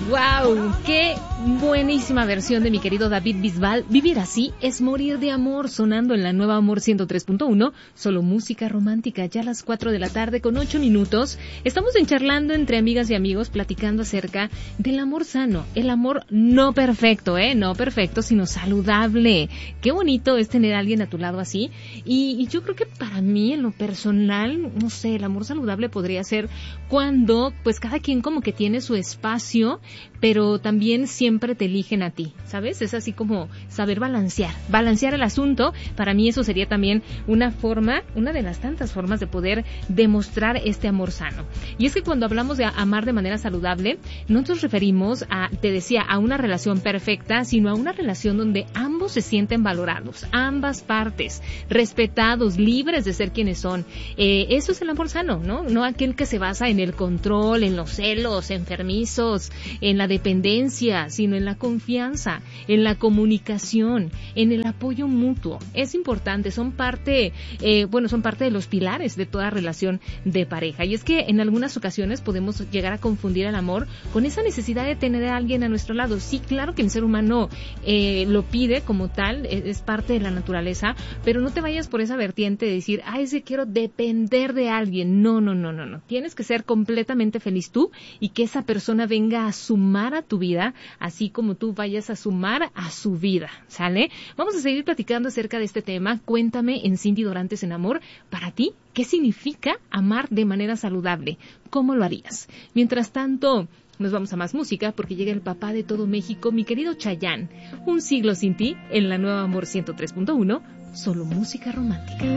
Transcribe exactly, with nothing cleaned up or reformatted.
Wow, qué buenísima versión de mi querido David Bisbal. Vivir así es morir de amor, sonando en la nueva Amor ciento tres punto uno, solo música romántica, ya a las cuatro de la tarde con ocho minutos. Estamos en charlando entre amigas y amigos, platicando acerca del amor sano, el amor no perfecto, ¿eh? No perfecto, sino saludable. Qué bonito es tener a alguien a tu lado así. Y, y yo creo que para mí, en lo personal, no sé, el amor saludable podría ser cuando, pues cada quien como que tiene su espacio, pero también siempre te eligen a ti, ¿sabes? Es así como saber balancear, balancear el asunto. Para mí eso sería también una forma, una de las tantas formas de poder demostrar este amor sano. Y es que cuando hablamos de amar de manera saludable, no nos referimos a, te decía, a una relación perfecta, sino a una relación donde ambos se sienten valorados, ambas partes, respetados, libres de ser quienes son. Eh, eso es el amor sano, ¿no? No aquel que se basa en el control, en los celos enfermizos, en la dependencia, sino en la confianza, en la comunicación, en el apoyo mutuo. Es importante, son parte, eh, bueno, son parte de los pilares de toda relación de pareja. Y es que en algunas ocasiones podemos llegar a confundir el amor con esa necesidad de tener a alguien a nuestro lado. Sí, claro que el ser humano eh, lo pide como tal, es parte de la naturaleza, pero no te vayas por esa vertiente de decir, ay, es que quiero depender de alguien. No, no, no, no, no. Tienes que ser completamente feliz tú y que esa persona venga a sumar a tu vida, así como tú vayas a sumar a su vida, ¿sale? Vamos a seguir platicando acerca de este tema. Cuéntame en Cindy Dorantes en Amor, para ti, ¿qué significa amar de manera saludable? ¿Cómo lo harías? Mientras tanto, nos vamos a más música porque llega el papá de todo México, mi querido Chayanne. Un siglo sin ti en la nueva Amor ciento tres punto uno, solo música romántica.